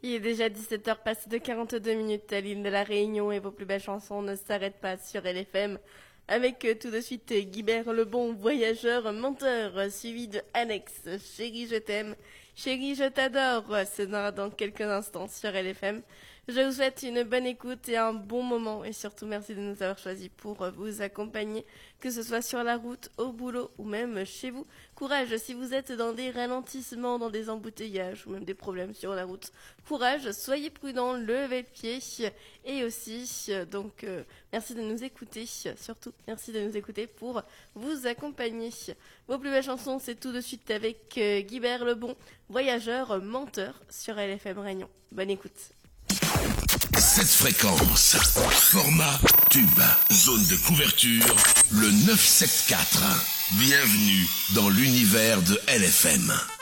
Il est déjà 17h passé de 42 minutes à l'île de la Réunion et vos plus belles chansons ne s'arrêtent pas sur LFM. Avec tout de suite Guibert le bon voyageur menteur, suivi de Alex, Chérie je t'aime, Chérie je t'adore, c'est dans quelques instants sur LFM. Je vous souhaite une bonne écoute et un bon moment et surtout merci de nous avoir choisis pour vous accompagner, que ce soit sur la route, au boulot ou même chez vous. Courage si vous êtes dans des ralentissements, dans des embouteillages ou même des problèmes sur la route. Courage, soyez prudents, levez le pied et aussi merci de nous écouter, surtout merci de nous écouter pour vous accompagner. Vos plus belles chansons, c'est tout de suite avec Guibert le bon voyageur menteur sur LFM Réunion. Bonne écoute. Cette fréquence, format tube, zone de couverture, le 974. Bienvenue dans l'univers de LFM.